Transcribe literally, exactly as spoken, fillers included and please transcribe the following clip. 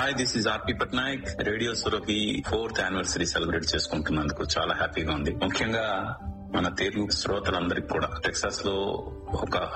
Hi, this is RP Patnaik. Radio Surabhi fourth anniversary celebrate చేసుకుంటున్నందుకు చాలా హ్యాపీగా ఉంది. ముఖ్యంగా మన తెలుగు శ్రోతలందరికీ కూడా టెక్సాస్ లో ఒక